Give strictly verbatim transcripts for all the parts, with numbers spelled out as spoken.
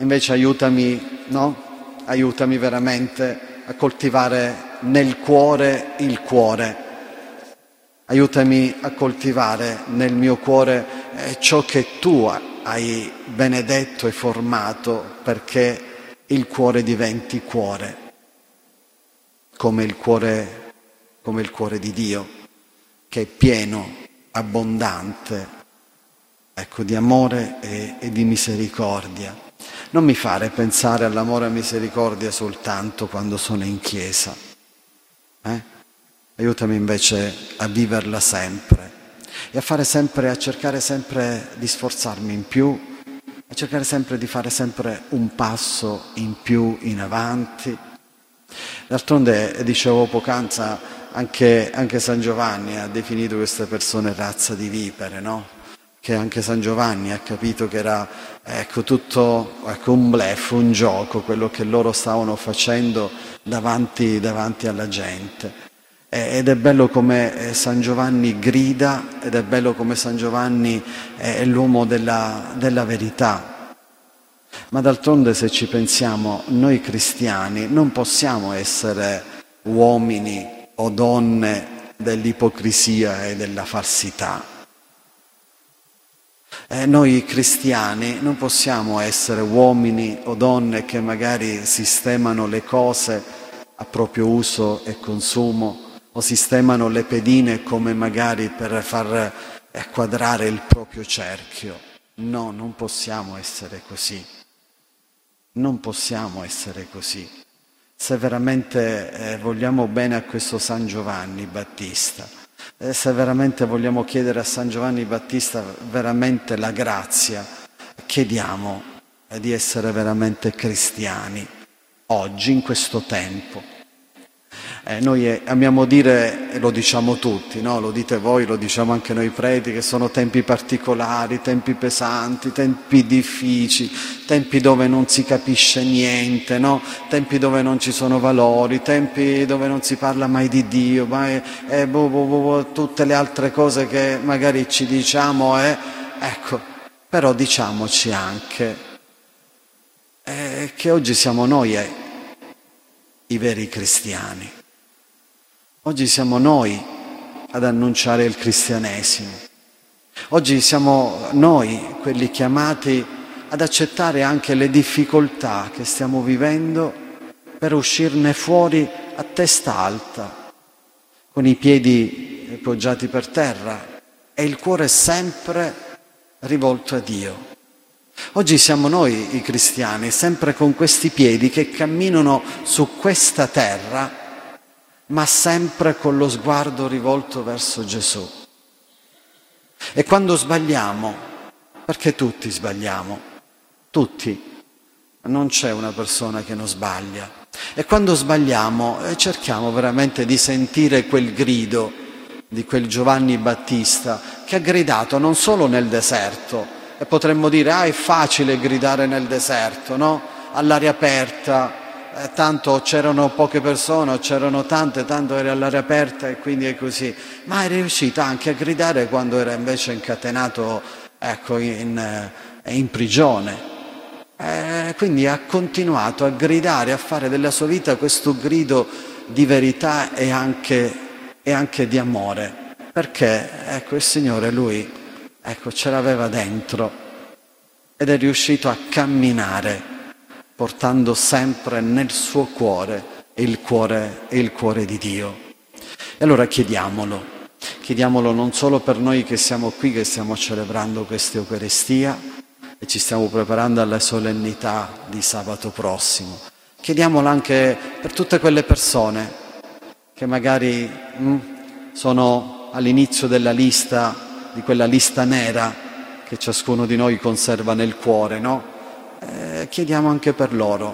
Invece aiutami, no? Aiutami veramente a coltivare nel cuore il cuore. Aiutami a coltivare nel mio cuore eh, ciò che tu hai benedetto e formato perché il cuore diventi cuore, come il cuore, come il cuore di Dio, che è pieno, abbondante, ecco, di amore e, e di misericordia. Non mi fare pensare all'amore e alla misericordia soltanto quando sono in chiesa, eh? Aiutami invece a viverla sempre e a fare sempre, a cercare sempre di sforzarmi in più, a cercare sempre di fare sempre un passo in più in avanti. D'altronde, dicevo poc'anzi, anche, anche San Giovanni ha definito queste persone razza di vipere, no? Che anche San Giovanni ha capito che era ecco, tutto ecco, un bluff, un gioco, quello che loro stavano facendo davanti, davanti alla gente. Ed è bello come San Giovanni grida, ed è bello come San Giovanni è l'uomo della, della verità. Ma d'altronde, se ci pensiamo, noi cristiani non possiamo essere uomini o donne dell'ipocrisia e della falsità. Eh, noi cristiani non possiamo essere uomini o donne che magari sistemano le cose a proprio uso e consumo, o sistemano le pedine come magari per far quadrare il proprio cerchio. No, non possiamo essere così. Non possiamo essere così. Se veramente eh, vogliamo bene a questo San Giovanni Battista, eh, se veramente vogliamo chiedere a San Giovanni Battista veramente la grazia, chiediamo eh, di essere veramente cristiani oggi, in questo tempo. Eh, noi eh, amiamo dire, e lo diciamo tutti, no? Lo dite voi, lo diciamo anche noi preti, che sono tempi particolari, tempi pesanti, tempi difficili, tempi dove non si capisce niente, no? Tempi dove non ci sono valori, tempi dove non si parla mai di Dio, mai, eh, boh, boh, boh, tutte le altre cose che magari ci diciamo, eh, ecco, però diciamoci anche eh, che oggi siamo noi eh, i veri cristiani. Oggi siamo noi ad annunciare il cristianesimo. Oggi siamo noi quelli chiamati ad accettare anche le difficoltà che stiamo vivendo per uscirne fuori a testa alta, con i piedi poggiati per terra e il cuore sempre rivolto a Dio. Oggi siamo noi i cristiani, sempre con questi piedi che camminano su questa terra, ma sempre con lo sguardo rivolto verso Gesù. E quando sbagliamo, perché tutti sbagliamo, tutti, non c'è una persona che non sbaglia, e quando sbagliamo eh, cerchiamo veramente di sentire quel grido di quel Giovanni Battista che ha gridato non solo nel deserto, e potremmo dire, ah, è facile gridare nel deserto, no? All'aria aperta, Eh, tanto c'erano poche persone, c'erano tante, tanto era all'aria aperta e quindi è così. Ma è riuscito anche a gridare quando era invece incatenato, ecco, in, eh, in prigione. Eh, quindi ha continuato a gridare, a fare della sua vita questo grido di verità e anche, e anche di amore. Perché, ecco, il Signore, Lui, ecco, ce l'aveva dentro ed è riuscito a camminare portando sempre nel suo cuore il cuore, il cuore di Dio. E allora chiediamolo, chiediamolo non solo per noi che siamo qui, che stiamo celebrando questa Eucaristia e ci stiamo preparando alla solennità di sabato prossimo, chiediamolo anche per tutte quelle persone che magari mh, sono all'inizio della lista, di quella lista nera che ciascuno di noi conserva nel cuore, no? Eh, chiediamo anche per loro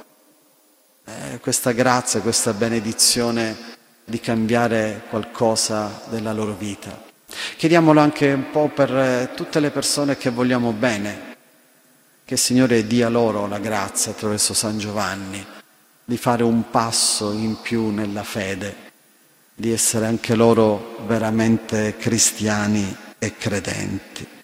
eh, questa grazia, questa benedizione di cambiare qualcosa della loro vita. Chiediamolo anche un po' per eh, tutte le persone che vogliamo bene, che il Signore dia loro la grazia attraverso San Giovanni di fare un passo in più nella fede, di essere anche loro veramente cristiani e credenti.